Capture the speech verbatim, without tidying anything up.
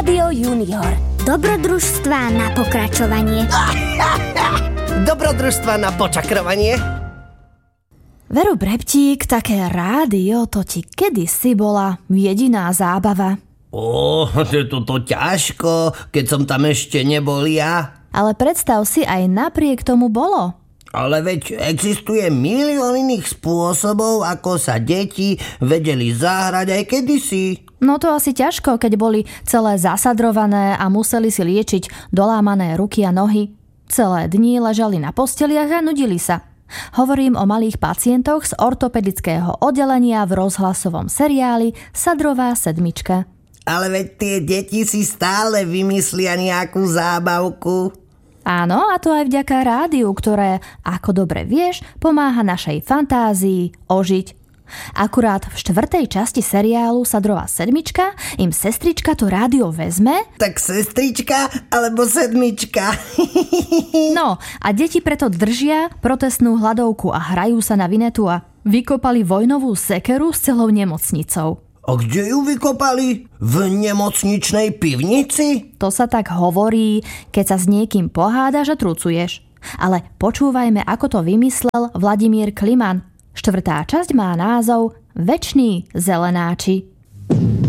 Rádio Junior. Dobrodružstvá na pokračovanie. Dobrodružstvá na počakrovanie. Veru Breptík, také rádio to ti kedysi bola jediná zábava. Ó, je to to ťažko, keď som tam ešte nebol ja. Ale predstav si, aj napriek tomu bolo. Ale veď existuje milión iných spôsobov, ako sa deti vedeli zahrať aj kedysi. No to asi ťažko, keď boli celé zasadrované a museli si liečiť dolámané ruky a nohy. Celé dni ležali na posteliach a nudili sa. Hovorím o malých pacientoch z ortopedického oddelenia v rozhlasovom seriáli Sadrová sedmička. Ale veď tie deti si stále vymyslia nejakú zábavku. Áno, a to aj vďaka rádiu, ktoré, ako dobre vieš, pomáha našej fantázii ožiť. Akurát v štvrtej časti seriálu Sadrová sedmička im sestrička to rádio vezme. Tak sestrička alebo sedmička. No a deti preto držia protestnú hladovku a hrajú sa na vinetu a vykopali vojnovú sekeru s celou nemocnicou. A kde ju vykopali? V nemocničnej pivnici? To sa tak hovorí, keď sa s niekým pohádaš a trucuješ. Ale počúvajme, ako to vymyslel Vladimír Kliman. Štvrtá časť má názov Večný zelenáči.